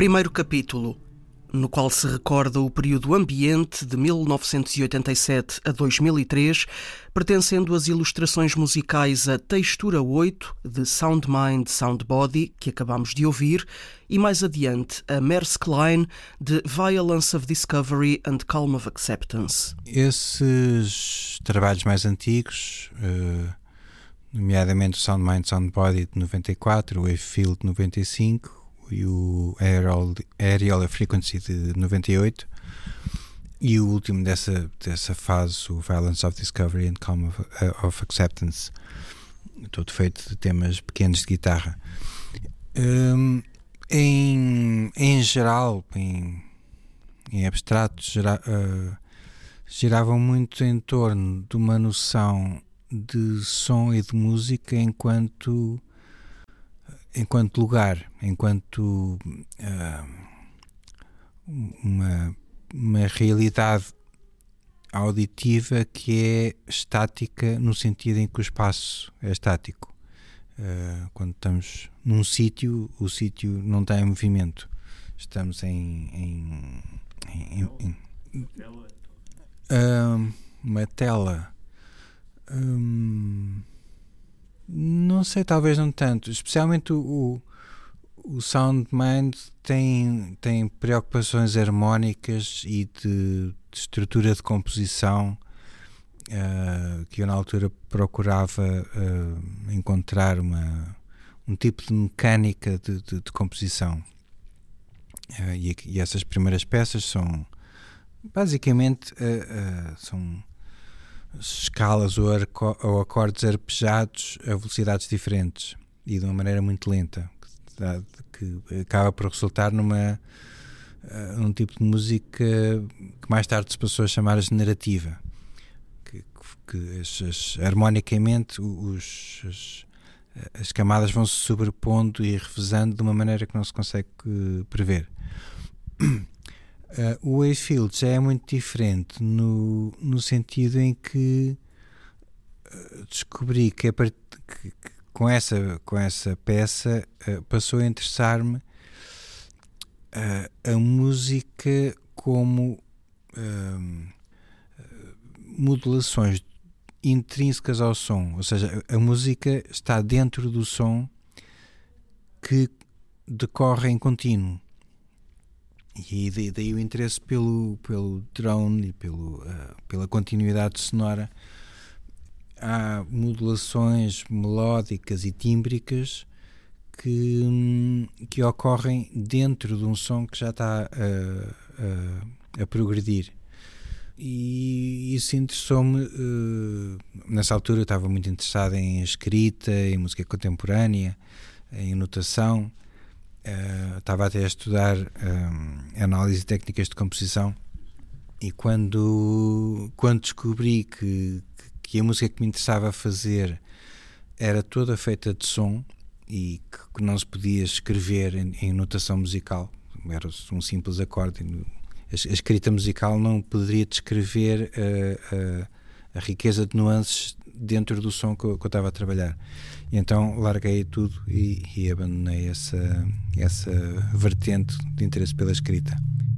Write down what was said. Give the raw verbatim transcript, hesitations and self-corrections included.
Primeiro capítulo, no qual se recorda o período ambiente de mil novecentos e oitenta e sete a dois mil e três, pertencendo às ilustrações musicais a Textura oito, de Sound Mind, Sound Body, que acabamos de ouvir, e mais adiante a Merzklein, de Violence of Discovery and Calm of Acceptance. Esses trabalhos mais antigos, uh, nomeadamente o Sound Mind, Sound Body de noventa e quatro, o Wave Field de noventa e cinco e o Aerial, Aerial Frequency de noventa e oito, e o último dessa, dessa fase, o Violence of Discovery and Calm of, uh, of Acceptance, todo feito de temas pequenos de guitarra. Um, em, em geral, em, em abstrato, gera, uh, giravam muito em torno de uma noção de som e de música enquanto enquanto lugar, enquanto uh, uma, uma realidade auditiva que é estática, no sentido em que o espaço é estático. Uh, quando estamos num sítio, o sítio não está em movimento. Estamos em, em, em, em, em uh, uma tela. Um, Não sei, talvez não tanto. Especialmente o, o Sound Mind tem, tem preocupações harmónicas e de, de estrutura de composição, uh, que eu na altura procurava uh, encontrar uma, um tipo de mecânica de, de, de composição. Uh, e, e essas primeiras peças são basicamente uh, uh, são escalas ou, arco, ou acordes arpejados a velocidades diferentes e de uma maneira muito lenta, que, que acaba por resultar numa uh, num tipo de música que mais tarde se passou a chamar generativa, que, que as, as, harmonicamente os, as, as camadas vão se sobrepondo e revezando de uma maneira que não se consegue uh, prever. Uh, o Wave Field já é muito diferente no, no sentido em que uh, descobri que, a part... que, que com, essa, com essa peça uh, passou a interessar-me uh, a música como uh, modulações intrínsecas ao som, ou seja, a, a música está dentro do som que decorre em contínuo. E daí, daí o interesse pelo, pelo drone e pelo, uh, pela continuidade sonora. Há modulações melódicas e tímbricas que, que ocorrem dentro de um som que já está a, a, a progredir. E isso interessou-me. Uh, nessa altura eu estava muito interessado em escrita, em música contemporânea, em notação. Uh, estava até a estudar um, análise de técnicas de composição, e quando, quando descobri que, que a música que me interessava fazer era toda feita de som e que, que não se podia escrever em, em notação musical, era um simples acorde, a, a escrita musical não poderia descrever a, a, a riqueza de nuances dentro do som que eu, que eu estava a trabalhar. E então larguei tudo e, e abandonei essa, essa vertente de interesse pela escrita.